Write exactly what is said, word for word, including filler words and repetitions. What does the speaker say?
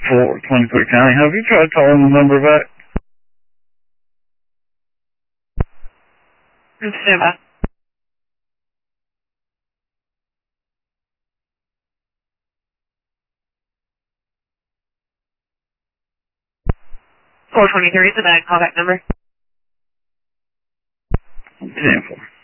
for twenty-three County. Have you tried calling the number back? Stand by. four twenty-three is the bad callback number. ten four.